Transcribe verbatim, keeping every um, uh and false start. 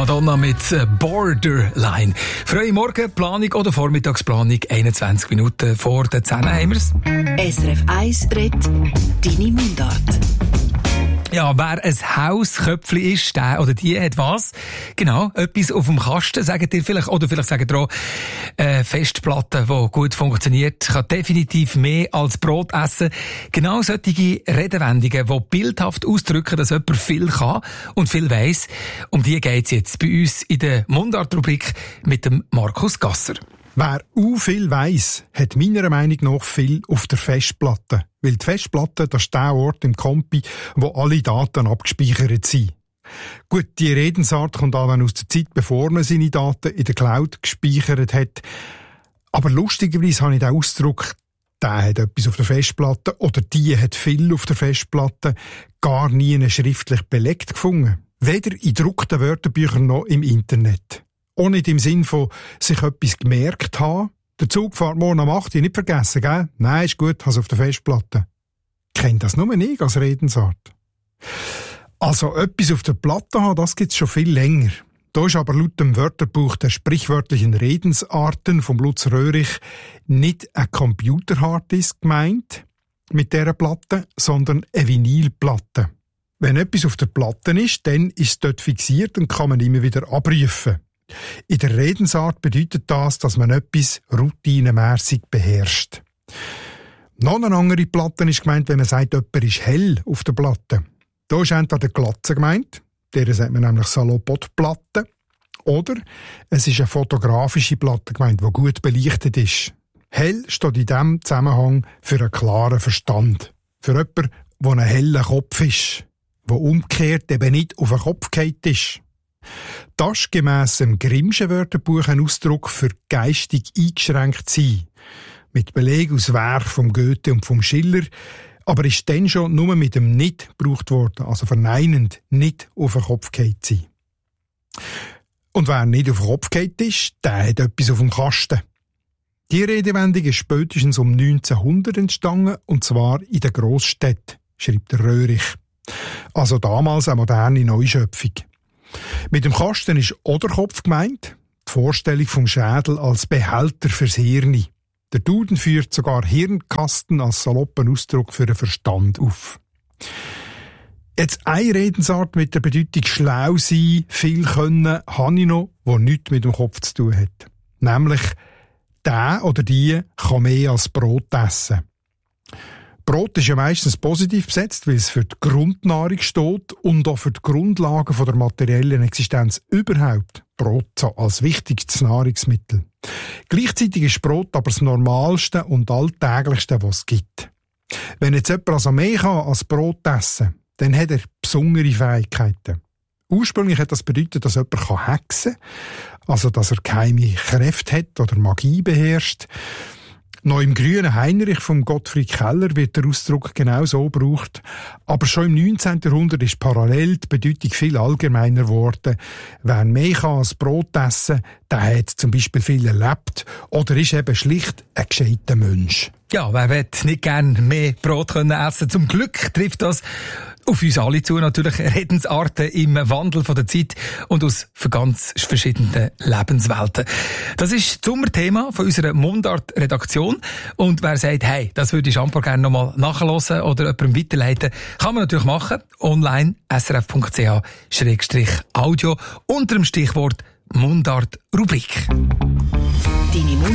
Madonna mit Borderline. Freie Morgenplanung oder Vormittagsplanung, einundzwanzig Minuten vor der zehn haben wir's. S R F eins redet deine Mundart. Ja, wer ein Hausköpfli ist, der oder die hat was? Genau, etwas auf dem Kasten, sagt ihr vielleicht. Oder vielleicht sagt ihr auch, äh, Festplatte, die gut funktioniert, kann definitiv mehr als Brot essen. Genau solche Redewendungen, die bildhaft ausdrücken, dass jemand viel kann und viel weiss. Um die geht's jetzt bei uns in der Mundart-Rubrik mit dem Markus Gasser. Wer u viel weiss, hat meiner Meinung nach viel auf der Festplatte. Weil die Festplatte, das ist der Ort im Kompi, wo alle Daten abgespeichert sind. Gut, die Redensart kommt auch aus der Zeit, bevor man seine Daten in der Cloud gespeichert hat. Aber lustigerweise habe ich den Ausdruck, der hat etwas auf der Festplatte oder die hat viel auf der Festplatte, gar nie schriftlich belegt gefunden. Weder in gedruckten Wörterbüchern noch im Internet. Auch nicht im Sinn von sich etwas gemerkt haben. Der Zug fährt morgen um acht Uhr, nicht vergessen, gell? Nein, ist gut, hast auf der Festplatte. Kennt das nur ich als Redensart. Also etwas auf der Platte haben, das gibt's schon viel länger. Da ist aber laut dem Wörterbuch der sprichwörtlichen Redensarten von Lutz Röhrich nicht ein Computer-Harddisk gemeint mit dieser Platte, sondern eine Vinylplatte. Wenn etwas auf der Platte ist, dann ist es dort fixiert und kann man immer wieder abrufen. In der Redensart bedeutet das, dass man etwas routinemässig beherrscht. Noch eine andere Platte ist gemeint, wenn man sagt, jemand ist hell auf der Platte. Da ist entweder Glatze gemeint, der sagt man nämlich Salopodplatte, oder es ist eine fotografische Platte gemeint, die gut belichtet ist. Hell steht in diesem Zusammenhang für einen klaren Verstand. Für jemanden, der einen hellen Kopf ist, der umgekehrt eben nicht auf den Kopf gefallen ist. Das ist gemäss dem Grimmschen Wörterbuch ein Ausdruck für geistig eingeschränkt sein. Mit Beleg aus Werk vom Goethe und vom Schiller, aber ist dann schon nur mit dem Nicht gebraucht worden, also verneinend, nicht auf den Kopf gefallen sein. Und wer nicht auf den Kopf gefallen ist, der hat etwas auf dem Kasten. Die Redewendung ist spätestens um neunzehnhundert entstanden, und zwar in den Grossstädten, schreibt der Röhrich. Also damals eine moderne Neuschöpfung. Mit dem Kasten ist auch der Kopf gemeint, die Vorstellung vom Schädel als Behälter fürs Hirn. Der Duden führt sogar Hirnkasten als saloppen Ausdruck für den Verstand auf. Jetzt eine Redensart mit der Bedeutung schlau sein, viel können, habe ich noch, die nichts mit dem Kopf zu tun hat. Nämlich, der oder die kann mehr als Brot essen. Brot ist ja meistens positiv besetzt, weil es für die Grundnahrung steht und auch für die Grundlagen der materiellen Existenz überhaupt. Brot so als wichtigstes Nahrungsmittel. Gleichzeitig ist Brot aber das Normalste und Alltäglichste, was es gibt. Wenn jetzt jemand also mehr kann als Brot essen, dann hat er besondere Fähigkeiten. Ursprünglich hat das bedeutet, dass jemand hexen kann, also dass er geheime Kräfte hat oder Magie beherrscht. Noch im grünen Heinrich von Gottfried Keller wird der Ausdruck genau so gebraucht. Aber schon im neunzehnten Jahrhundert ist parallel die Bedeutung viel allgemeiner geworden. Wer mehr kann als Brot essen, der hat zum Beispiel viel erlebt oder ist eben schlicht ein gescheiter Mensch. Ja, wer will nicht gerne mehr Brot können essen? Zum Glück trifft das auf uns alle zu, natürlich Redensarten im Wandel von der Zeit und aus ganz verschiedenen Lebenswelten. Das ist das Sommerthema von unserer Mundart-Redaktion. Und wer sagt, hey, das würde ich Jean-Paul gerne nochmal nachhören oder jemandem weiterleiten, kann man natürlich machen. Online s r f punkt c h schrägstrich audio unter dem Stichwort Mundart-Rubrik.